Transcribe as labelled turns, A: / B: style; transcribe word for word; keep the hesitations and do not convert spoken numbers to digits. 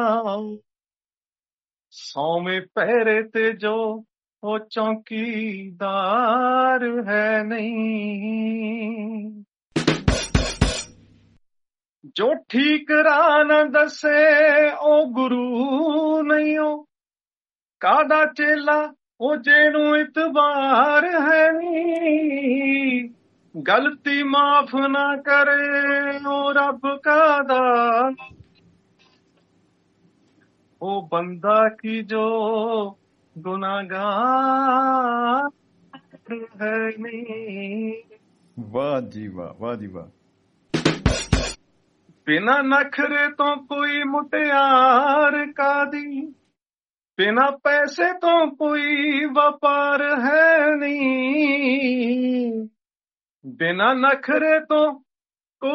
A: ਸੌਵੇਂ ਪਹਿਰੇ ਤੇ ਜੋ ਉਹ ਚੌਕੀਦਾਰ ਹੈ ਨਹੀਂ, ਜੋ ਠੀਕ ਰਾਹ ਨਾ ਦੱਸੇ ਉਹ ਗੁਰੂ ਨਹੀਂ, ਉਹ ਕਾਦਾ ਚੇਲਾ ਉਹ ਜਿਹਨੂੰ ਇਤਬਾਰ ਹੈ ਨੀ, ਗਲਤੀ ਮਾਫ ਨਾ ਕਰੇ ਉਹ ਰੱਬ ਕਾਦਾ, ਉਹ ਬੰਦਾ ਕੀ ਜੋ ਗੁਨਾਹਗਾਰ ਹੈ ਨੀ।
B: ਵਾਹ ਜੀ ਵਾਹ, ਵਾਹ ਜੀ ਵਾਹ।
A: ਬਿਨਾਂ ਨਖਰੇ ਤੋਂ ਕੋਈ ਮੁਟਿਆਰ ਕਾਦੀ, ਬਿਨਾਂ ਪੈਸੇ ਤੋਂ ਕੋਈ ਵਪਾਰ ਹੈ ਨੀ, ਬਿਨਾਂ ਨਖਰੇ ਤੋਂ